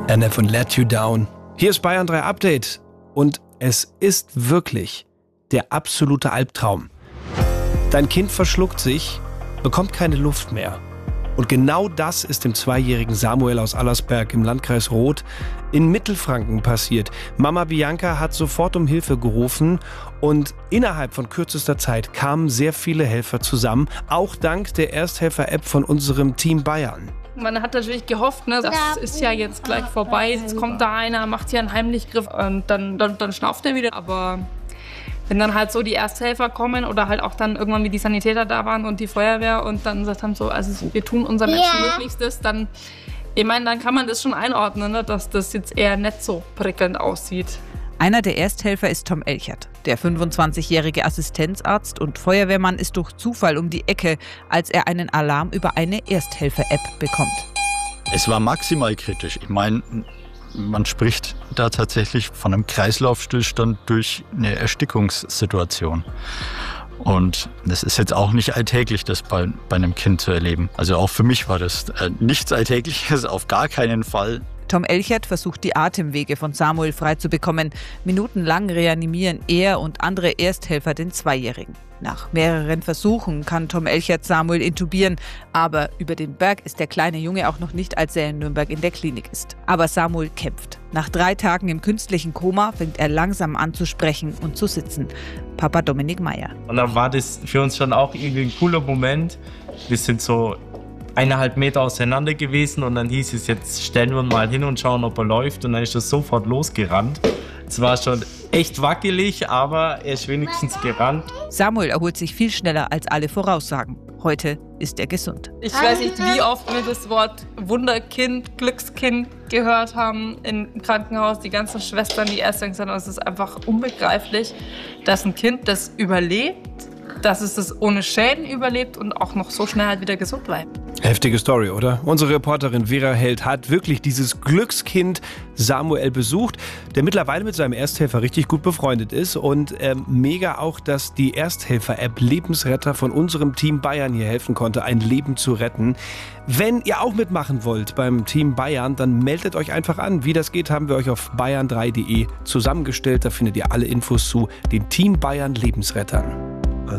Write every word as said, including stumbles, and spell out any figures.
N F und Let You Down. Hier ist Bayern drei Update und es ist wirklich der absolute Albtraum. Dein Kind verschluckt sich, bekommt keine Luft mehr. Und genau das ist dem zweijährigen Samuel aus Allersberg im Landkreis Roth in Mittelfranken passiert. Mama Bianca hat sofort um Hilfe gerufen und innerhalb von kürzester Zeit kamen sehr viele Helfer zusammen, auch dank der Ersthelfer-App von unserem Team Bayern. Man hat natürlich gehofft, ne, das ist ja jetzt gleich vorbei, jetzt kommt da einer, macht hier einen Heimlichgriff und dann, dann, dann schnauft er wieder. Aber wenn dann halt so die Ersthelfer kommen oder halt auch dann irgendwann wie die Sanitäter da waren und die Feuerwehr und dann gesagt haben, so, also wir tun unser Menschenmöglichstes, dann, ich meine, dann kann man das schon einordnen, ne, dass das jetzt eher nicht so prickelnd aussieht. Einer der Ersthelfer ist Tom Elchert. Der fünfundzwanzigjährige Assistenzarzt und Feuerwehrmann ist durch Zufall um die Ecke, als er einen Alarm über eine Ersthelfer-App bekommt. Es war maximal kritisch. Ich meine, man spricht da tatsächlich von einem Kreislaufstillstand durch eine Erstickungssituation. Und das ist jetzt auch nicht alltäglich, das bei, bei einem Kind zu erleben. Also auch für mich war das äh, nichts Alltägliches, auf gar keinen Fall. Tom Elchert versucht, die Atemwege von Samuel frei zu bekommen. Minutenlang reanimieren er und andere Ersthelfer den Zweijährigen. Nach mehreren Versuchen kann Tom Elchert Samuel intubieren. Aber über den Berg ist der kleine Junge auch noch nicht, als er in Nürnberg in der Klinik ist. Aber Samuel kämpft. Nach drei Tagen im künstlichen Koma fängt er langsam an zu sprechen und zu sitzen. Papa Dominik Meyer. Und dann war das für uns schon auch irgendwie ein cooler Moment. Wir sind so eineinhalb Meter auseinander gewesen und dann hieß es, jetzt stellen wir ihn mal hin und schauen, ob er läuft. Und dann ist er sofort losgerannt. Es war schon echt wackelig, aber er ist wenigstens gerannt. Samuel erholt sich viel schneller als alle Voraussagen. Heute ist er gesund. Ich weiß nicht, wie oft wir das Wort Wunderkind, Glückskind gehört haben im Krankenhaus. Die ganzen Schwestern, die Ärzte gesagt haben, es ist einfach unbegreiflich, dass ein Kind, das überlebt, dass es das ohne Schäden überlebt und auch noch so schnell halt wieder gesund bleibt. Heftige Story, oder? Unsere Reporterin Vera Held hat wirklich dieses Glückskind Samuel besucht, der mittlerweile mit seinem Ersthelfer richtig gut befreundet ist. Und ähm, mega auch, dass die Ersthelfer-App Lebensretter von unserem Team Bayern hier helfen konnte, ein Leben zu retten. Wenn ihr auch mitmachen wollt beim Team Bayern, dann meldet euch einfach an. Wie das geht, haben wir euch auf bayern drei punkt de zusammengestellt. Da findet ihr alle Infos zu den Team Bayern Lebensrettern.